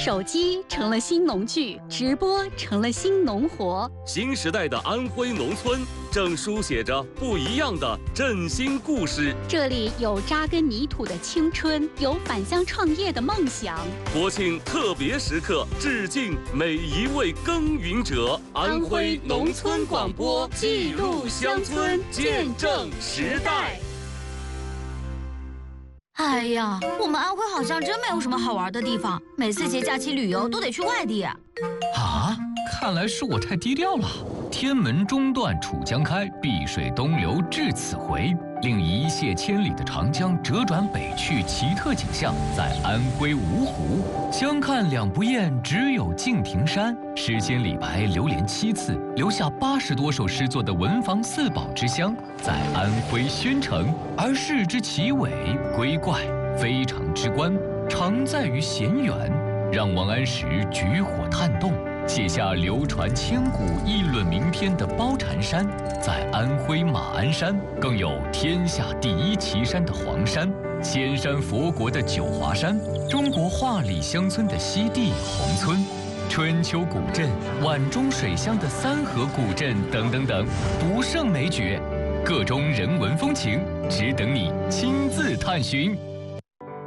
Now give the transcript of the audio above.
手机成了新农具，直播成了新农活。 新时代的安徽农村正书写着不一样的振兴故事。 这里有扎根泥土的青春，有返乡创业的梦想。 国庆特别时刻，致敬每一位耕耘者。安徽农村广播，记录乡村，见证时代。 哎呀，我们安徽好像真没有什么好玩的地方，每次节假期旅游都得去外地。 啊，看来是我太低调了。天门中断楚江开，碧水东流至此回，令一泻千里的长江折转北去，奇特景象在安徽芜湖。相看两不厌，只有敬亭山。诗仙李白流连7次，留下80多首诗作的文房四宝之乡，在安徽宣城。而事之奇伟瑰怪，非常之观，常在于咸远，让王安石举火探洞，写下流传千古、议论名篇的包禅山。在安徽马鞍山，更有天下第一奇山的黄山，仙山佛国的九华山，中国画里乡村的西递宏村，春秋古镇、皖中水乡的三河古镇等等等，不胜枚举。各中人文风情，只等你亲自探寻。